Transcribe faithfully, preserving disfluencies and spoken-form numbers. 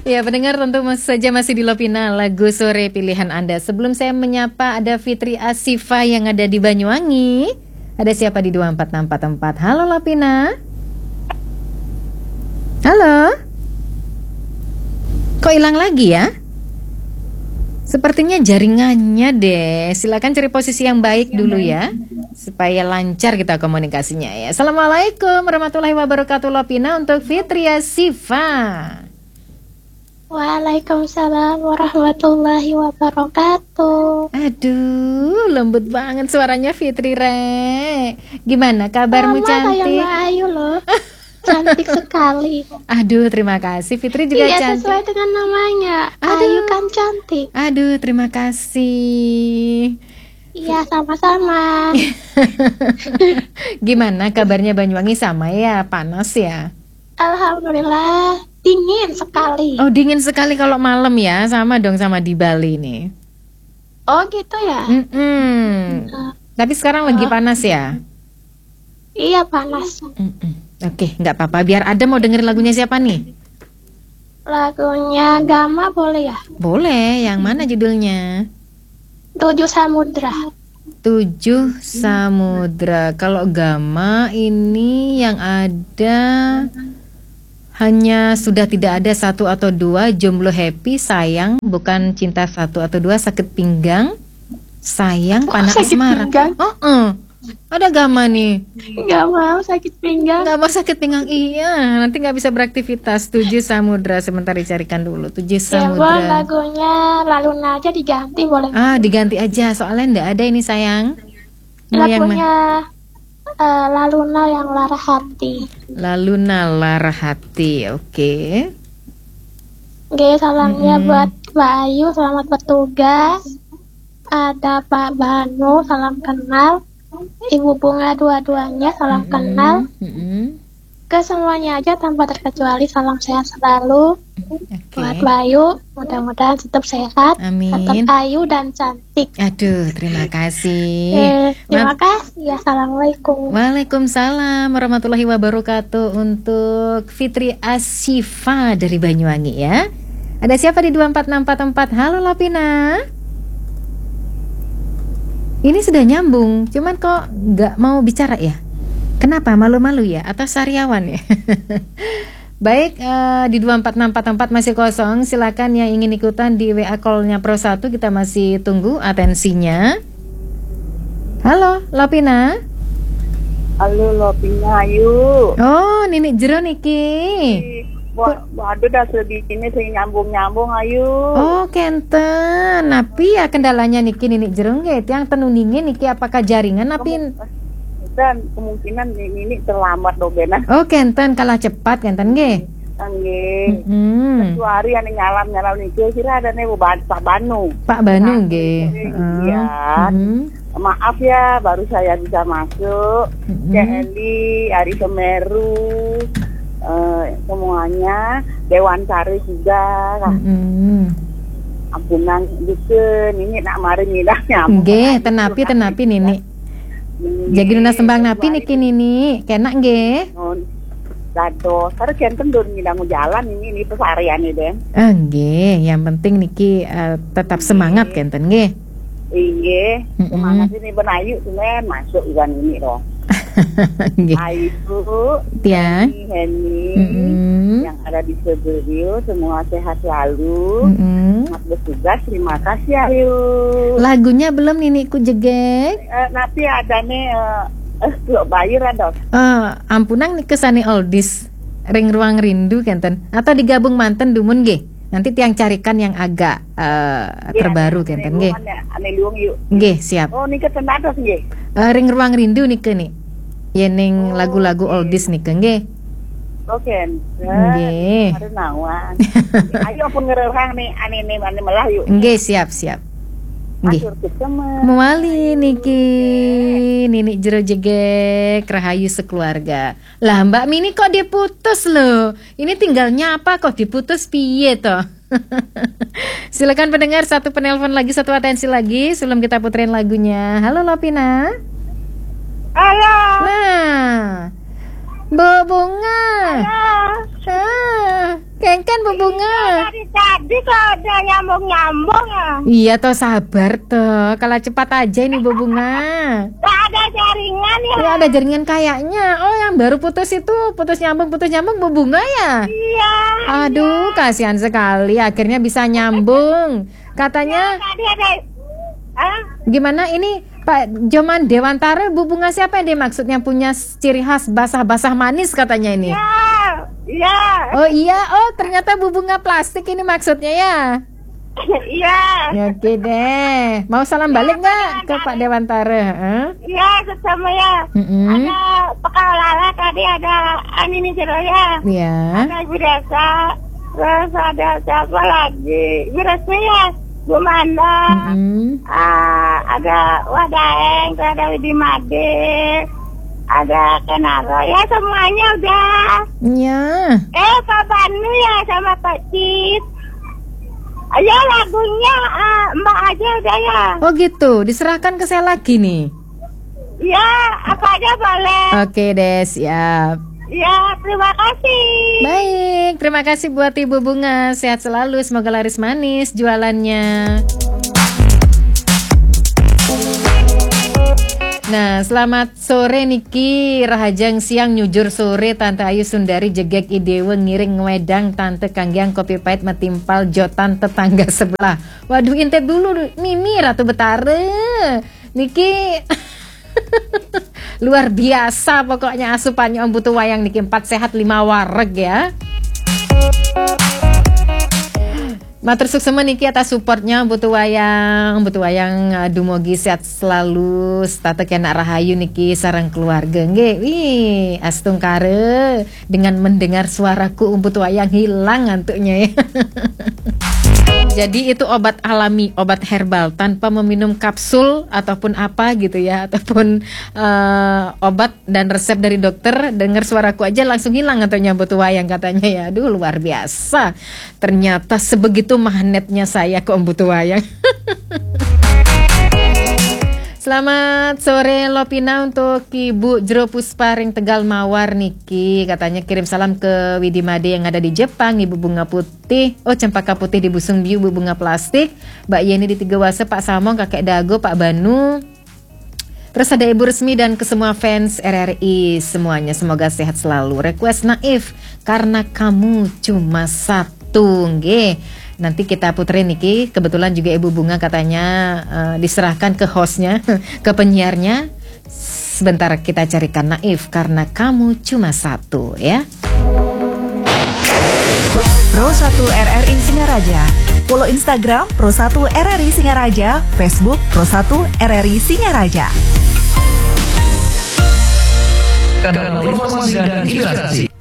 Ya, pendengar tentu saja masih di Lovina, lagu sore pilihan Anda. Sebelum saya menyapa, ada Fitri Asifa yang ada di Banyuwangi. Ada siapa di dua empat enam empat empat? Halo Lovina. Halo. Kok hilang lagi ya? Sepertinya jaringannya deh. Silakan cari posisi yang baik dulu ya, supaya lancar kita komunikasinya ya. Assalamualaikum warahmatullahi wabarakatuh Lovina untuk Fitri Asifa. Waalaikumsalam warahmatullahi wabarakatuh. Aduh, lembut banget suaranya Fitri Re. Gimana kabarmu? Sama cantik? Kayak Mbak Ayu loh. Cantik sekali. Aduh, terima kasih. Fitri juga iya, cantik. sesuai dengan namanya. Aduh. Ayu kan cantik. Aduh, terima kasih. Iya, sama-sama. Gimana kabarnya Banyuwangi? Sama ya, panas ya? Alhamdulillah, dingin sekali. Oh, dingin sekali kalau malam ya. Sama dong sama di Bali nih. Oh gitu ya. Mm-mm. Uh, Tapi sekarang lagi panas ya? Iya, panas. Mm-mm. Oke, nggak apa-apa. Biar ada mau dengerin lagunya siapa nih? Lagunya Gama boleh ya? Boleh. Yang mana judulnya? Tujuh Samudra. Tujuh Samudra. Kalau Gama ini yang ada hanya sudah tidak ada satu atau dua, jomblo happy, sayang, bukan cinta satu atau dua, sakit pinggang, sayang, Oh, panah sakit asmara. pinggang? Oh, uh. Ada Gama nih. Gak mau sakit pinggang. Nggak mau sakit pinggang, iya. Nanti nggak bisa beraktivitas. Tujuh Samudra. Sebentar dicarikan dulu. Tujuh Ya Bang, Samudra. lagunya lalu aja diganti boleh. Ah, diganti aja. Soalnya nggak ada ini sayang. Mau yang mana? Lagunya uh, Laluna yang lara hati. Lalu nalar hati. Oke. Oke, salamnya Mm-mm. buat Mbak Ayu, selamat bertugas. Ada Pak Banu, salam kenal. Ibu Bunga dua-duanya, salam Mm-mm. kenal. Mm-mm. Ke semuanya aja tanpa terkecuali, salam sehat selalu. Oke. Buat Mbak Ayu, mudah-mudahan tetap sehat, Amin. tetap ayu dan cantik. Aduh, terima kasih. Eh, terima Ma- kasih. Assalamualaikum. Waalaikumsalam warahmatullahi wabarakatuh untuk Fitri Asifa dari Banyuwangi ya. Ada siapa di dua empat enam empat empat? Halo Lapina. Ini sudah nyambung, cuman kok nggak mau bicara ya? Kenapa? Malu-malu ya? Atau sariawan ya? Baik, eh, di dua empat enam empat empat masih kosong. Silakan yang ingin ikutan di W A call-nya Pro satu, kita masih tunggu atensinya. Halo, Lapina. Halo Lovina, Ayu. Oh, Ninik Jero niki. Waduh, dah sedih ini sing nyambung-nyambung, Ayu. Oh, kenten. Napi ya kendalanya niki Ninik Jero nggih, yang tenuningin niki apakah jaringan napi? Dan kemungkinan ini, ini terlambat dobenan. Oh, kenten kalah cepat kenten nggih. Nggih. Hmm. Satu hari ane nyalam-nyalam niki kira ada nih Pak Banu. Pak Banu nggih. Iya. Hmm. Maaf ya, baru saya bisa masuk. Hmm. Cek Eli, Ari Semeru, eh, semuanya, Dewan Sari juga. Hmm. Ampunan juga, ini nak mari ngidah nyambung. Nggih, tenapi tenapi Nini. Jadi nuna sembang napi niki Nini, kenak nggih. Lado, sekarang kenten dur ngidangu jalan ini ini pesarian ini deh. Ah, nggih, yang penting niki eh, tetap semangat kenten nggih. Iya, Mm-mm. semangat ini benayu semen masuk ikan ini dong. Nggih. Ayu, Tiang. Henny, Henny, Mm-mm. yang ada di studio semua sehat selalu. Mm-mm. Selamat bertugas, terima kasih Ayu. Lagunya belum Niniku jegek. Eh, nanti ada nih, eh, eh, lo bayar ada. Eh, ampunang nih kesani oldies ring ruang rindu kenten atau digabung manten dumun nggih. Nanti tiang carikan yang agak eh, terbaru kenten nggih. Ane luang yuk. Nggih, siap. Oh, ini keten atas nggih. Eh, ring ruang rindu nih ke nih. Yening lagu-lagu oldies nih ke nggih. Oke. Nggih. Ada nawan. Ayo pun ngerang nih, ane nih, ane malah yuk. Nggih, siap, siap. Nggih. Atur ketemu. Muali niki Ninik Jero jegek Rahayu sekeluarga. Lah Mbak Mini kok diputus loh. Ini tinggal nyapa kok diputus piye toh. Silakan pendengar, satu penelpon lagi, satu atensi lagi sebelum kita puterin lagunya. Halo Lopina. Halo. Nah, Bu Bunga. Halo. Ah, kengkeng kan Bu Bunga? Dari tadi kok udah nyambung-nyambung ya. Iya toh, sabar toh. Kalau cepat aja ini Bu Bunga. Gak ada jaringan ya. Ya ada jaringan kayaknya. Oh, yang baru putus itu putus nyambung putus nyambung Bu Bunga ya? Iya. Aduh, kasihan sekali. Akhirnya bisa nyambung. Katanya Tadi ada. Hah? gimana ini Pak Joman Dewantara, Bu Bunga siapa yang dia maksudnya punya ciri khas basah-basah manis katanya ini? Ya. Iya. Oh iya, oh ternyata Bu Bunga plastik ini maksudnya ya. Iya. Ya, oke deh. Mau salam balik nggak ke Pak Dewantara? Huh? Iya, sesama ya. Mm-mm. Ada Pekalala tadi, ada Anini Ciroya. Ya. Ada Ibu Desa. Terus ada siapa lagi? Ibu Resmi ya. Bu Manda. Mm-mm. Ah, ada Wadaeng, terus ada Widi Made. Ada Kenaro. Ya semuanya udah. Ya. Eh, Pak Banu ya sama Pak Cip. Ya lagunya ah, Mbak aja udah ya. Oh gitu, diserahkan ke saya lagi nih. Ya, apa aja boleh. Oke deh, siap. Ya, terima kasih. Baik, terima kasih buat Ibu Bunga. Sehat selalu, semoga laris manis jualannya. Nah, selamat sore Niki, Rahajang siang nyujur sore Tante Ayu Sundari jegek idewe ngiring wedang Tante Kanggiang kopi pahit metimpal jotan tetangga sebelah. Waduh, intip dulu Mimi Ratu Betara. Niki luar biasa pokoknya asupannya Om Butuh Wayang Niki, empat sehat lima wareg ya. Matur suksema Niki atas supportnya Butuh Wayang, Butuh Wayang uh, dumugi sehat selalu, stata kena rahayu Niki sareng keluarga. Nggih, wih, astung kare dengan mendengar suaraku Butuh Wayang hilang ngantuknya ya. Jadi itu obat alami, obat herbal tanpa meminum kapsul ataupun apa gitu ya, ataupun uh, obat dan resep dari dokter. Dengar suaraku aja langsung hilang katanya Butuh Wayang katanya ya. Aduh, luar biasa. Ternyata sebegitu magnetnya saya ke Om Butuh Wayang. Selamat sore Lopina untuk Ibu Jero Pusparing Tegal Mawar Niki. Katanya kirim salam ke Widi Made yang ada di Jepang, Ibu Bunga Putih. Oh, Cempaka Putih di Busung Biu, Ibu Bunga Plastik, Mbak Yeni di Tiga Wase, Pak Samong, Kakek Dago, Pak Banu. Terus ada Ibu Resmi dan ke semua fans R R I semuanya, semoga sehat selalu. Request Naif, karena kamu cuma satu. Nggih. Nanti kita puterin Niki. Kebetulan juga Ibu Bunga katanya uh, diserahkan ke hostnya, ke penyiarnya. Sebentar kita carikan Naif, karena kamu cuma satu ya. Pro satu R R I Singaraja. Follow Instagram Pro satu R R I Singaraja, Facebook Pro satu R R I Singaraja. Kanal informasi dan ilustrasi.